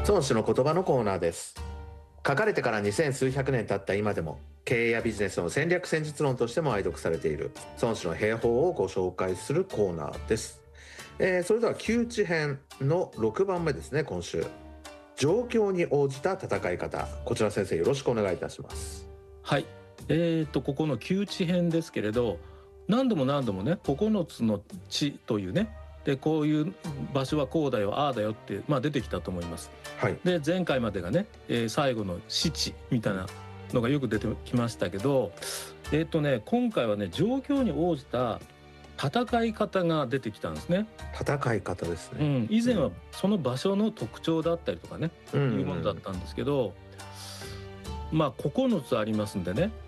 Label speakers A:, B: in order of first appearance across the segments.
A: 孫子の言葉のコーナーです。書かれてから2000数百年経った今でも、経営やビジネスの戦略戦術論としても愛読されている孫子の兵法をご紹介するコーナーです。それでは窮地編の6番目ですね。今週、状況に応じた戦い方、こちら先生よろしくお願いいたします。
B: はい、ここの窮地編ですけれど、何度もね9つの地というね、でこういう場所はこうだよああだよって、出てきたと思います。
A: はい。
B: で前回までがね、最後の死地みたいなのがよく出てきましたけど、今回はね状況に応じた戦い方が出てきたんですね。
A: 戦い方ですね。
B: 以前はその場所の特徴だったりとかね、いうものだったんですけど、9つありますんでね、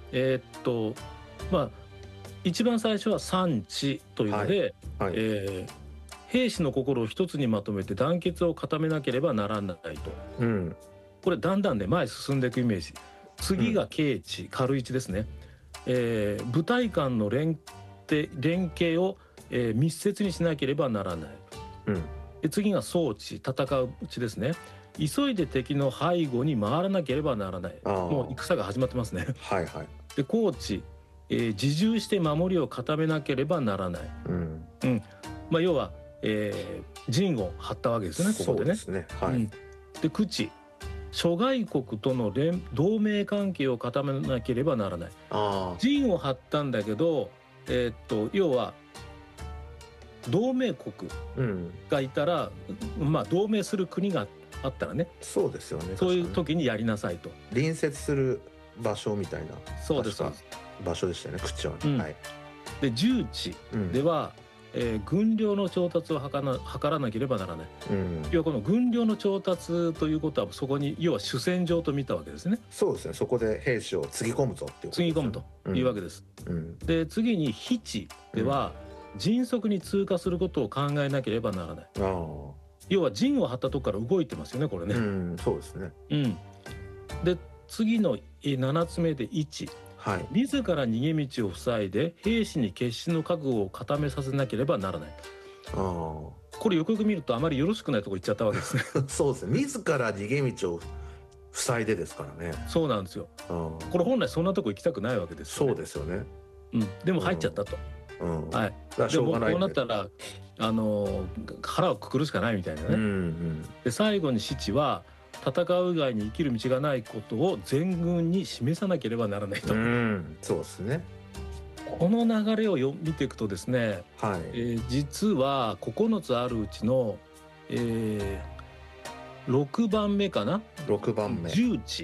B: 一番最初は産地というので、兵士の心を一つにまとめて団結を固めなければならないと、これだんだんね前進んでいくイメージ。次が軽地、軽一ですね。部隊間の連携を、密接にしなければならない、で次が総地、戦う地ですね。急いで敵の背後に回らなければならない。もう戦が始まってますね。で高地、自重して守りを固めなければならない。要は、陣を張ったわけですね、ここでね。で口地、諸外国との同盟関係を固めなければならない。陣を張ったんだけど、要は同盟国がいたら、同盟する国があったらね、
A: そうですよね。
B: そういう時にやりなさいと。
A: 隣接する場所みたいな、
B: そうです
A: 場所でしたよね、口はね。
B: で重地では、軍領の調達を図らなければならない。要はこの軍領の調達ということは、そこに要は主戦場と見たわけですね。
A: そうですね。そこで兵士をつぎ込むぞっていうことですね。
B: つぎ込むというわけです。で次に非地では、迅速に通過することを考えなければならない。要は陣を張ったとこから動いてますよね、これね。
A: そうですね。
B: で次の7つ目で位置、自ら逃げ道を塞いで兵士に決死の覚悟を固めさせなければならない。これよくよく見るとあまりよろしくないとこ行っちゃったわけですね。
A: そうですね。自ら逃げ道を塞いでですからね。
B: そうなんですよ。これ本来そんなとこ行きたくないわけですよね。
A: そうですよね。
B: でも入っちゃったと。
A: しょうがない。
B: こうなったら腹をくくるしかないみたいなね。で最後に死地は、戦う以外に生きる道がないことを全軍に示さなければならないと。
A: そうですね。
B: この流れを見ていくとですね、実は9つあるうちの、6番目かな。
A: 6番目
B: 重地。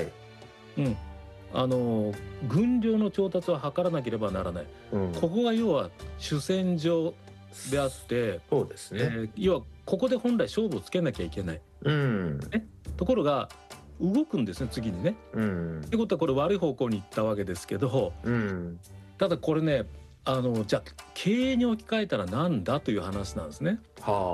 B: 軍領の調達を図らなければならない。ここが要は主戦場であって、
A: そうですね。
B: 要はここで本来勝負をつけなきゃいけない。ところが動くんですね、次にね。ってことはこれ悪い方向に行ったわけですけど、ただこれね、じゃあ経営に置き換えたらなんだという話なんですね。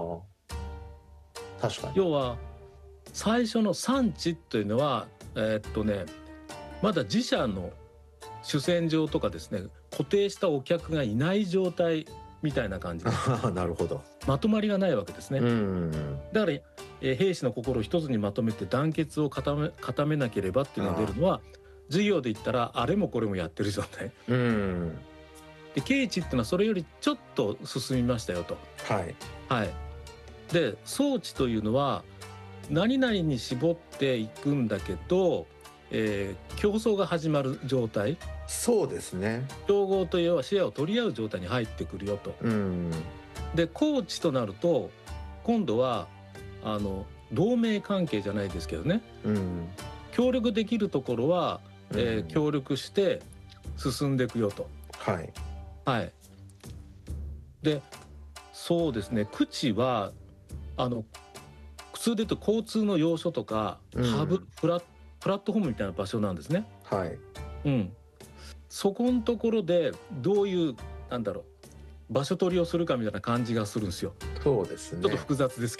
A: 確かに。
B: 要は最初の産地というのは、まだ自社の主戦場とかですね、固定したお客がいない状態みたいな感じです。
A: なるほど。
B: まとまりがないわけですね。だから、兵士の心を一つにまとめて団結を固めなければっていうのが出るのは、授業で言ったらあれもこれもやってる状態。で軽地っていうのはそれよりちょっと進みましたよと。で総地というのは何々に絞っていくんだけど、競争が始まる状態。
A: そうですね。
B: 競合というのはシェアを取り合う状態に入ってくるよと。で高地となると今度は同盟関係じゃないですけどね、協力できるところは、協力して進んでいくよと。でそうですね、口は普通で言うと交通の要所とか、ハブプラットフォームみたいな場所なんですね。そこのところでどういう場所取りをするかみたいな感じがするんですよ。
A: そうですね。
B: ちょっと複雑です